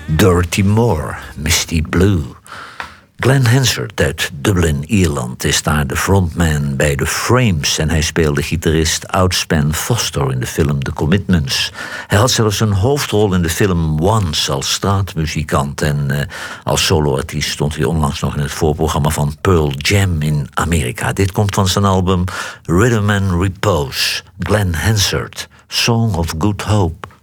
Dorothy Moore, Misty Blue. Glenn Hansard uit Dublin, Ierland, is daar de frontman bij The Frames en hij speelde gitarist Outspan Foster in de film The Commitments. Hij had zelfs een hoofdrol in de film Once als straatmuzikant en als soloartiest stond hij onlangs nog in het voorprogramma van Pearl Jam in Amerika. Dit komt van zijn album Rhythm and Repose. Glenn Hansard, Song of Good Hope.